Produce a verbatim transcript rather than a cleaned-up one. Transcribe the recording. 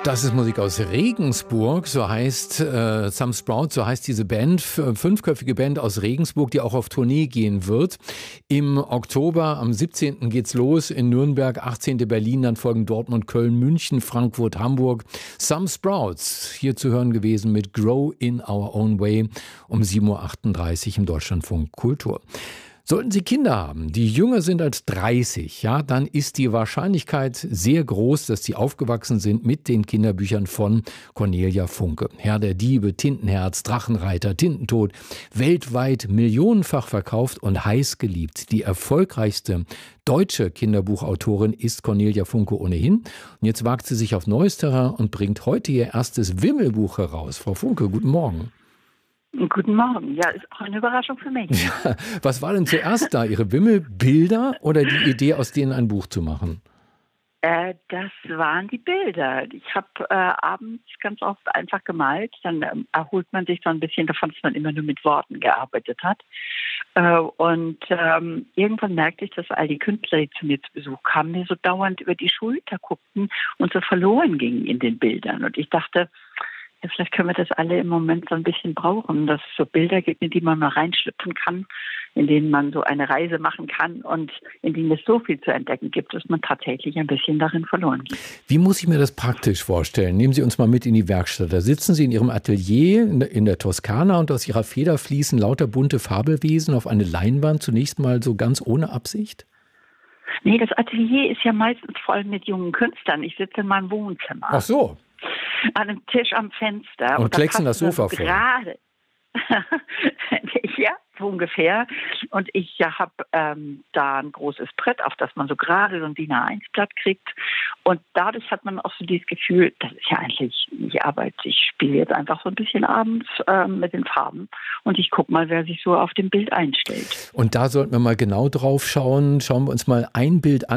Das ist Musik aus Regensburg, so heißt äh, Some Sprout, so heißt diese Band, fünfköpfige Band aus Regensburg, die auch auf Tournee gehen wird. Im Oktober, am siebzehnten geht's los in Nürnberg, achtzehnten Berlin, dann folgen Dortmund, Köln, München, Frankfurt, Hamburg. Some Sprouts, hier zu hören gewesen mit Grow in Our Own Way um sieben Uhr achtunddreißig im Deutschlandfunk Kultur. Sollten Sie Kinder haben, die jünger sind als dreißig, ja, dann ist die Wahrscheinlichkeit sehr groß, dass sie aufgewachsen sind mit den Kinderbüchern von Cornelia Funke. Herr der Diebe, Tintenherz, Drachenreiter, Tintentod, weltweit millionenfach verkauft und heiß geliebt. Die erfolgreichste deutsche Kinderbuchautorin ist Cornelia Funke ohnehin. Und jetzt wagt sie sich auf neues Terrain und bringt heute ihr erstes Wimmelbuch heraus. Frau Funke, guten Morgen. Guten Morgen. Ja, ist auch eine Überraschung für mich. Ja, was war denn zuerst da? Ihre Wimmelbilder oder die Idee, aus denen ein Buch zu machen? Äh, das waren die Bilder. Ich habe äh, abends ganz oft einfach gemalt. Dann ähm, erholt man sich so ein bisschen davon, dass man immer nur mit Worten gearbeitet hat. Äh, und ähm, irgendwann merkte ich, dass all die Künstler, die zu mir zu Besuch kamen, mir so dauernd über die Schulter guckten und so verloren gingen in den Bildern. Und ich dachte, ja, vielleicht können wir das alle im Moment so ein bisschen brauchen, dass es so Bilder gibt, in die man mal reinschlüpfen kann, in denen man so eine Reise machen kann und in denen es so viel zu entdecken gibt, dass man tatsächlich ein bisschen darin verloren geht. Wie muss ich mir das praktisch vorstellen? Nehmen Sie uns mal mit in die Werkstatt. Da sitzen Sie in Ihrem Atelier in der Toskana und aus Ihrer Feder fließen lauter bunte Fabelwesen auf eine Leinwand, zunächst mal so ganz ohne Absicht? Nee, das Atelier ist ja meistens voll mit jungen Künstlern. Ich sitze in meinem Wohnzimmer. Ach so. An einem Tisch am Fenster. Und, und klecksen da das Sofa so voll. Gerade. Ja, so ungefähr. Und ich ja, habe ähm, da ein großes Brett, auf das man so gerade so ein D I N A eins Blatt kriegt. Und dadurch hat man auch so dieses Gefühl, das ist ja eigentlich nicht Arbeit. Ich spiele jetzt einfach so ein bisschen abends ähm, mit den Farben und ich gucke mal, wer sich so auf dem Bild einstellt. Und da sollten wir mal genau drauf schauen. Schauen wir uns mal ein Bild an.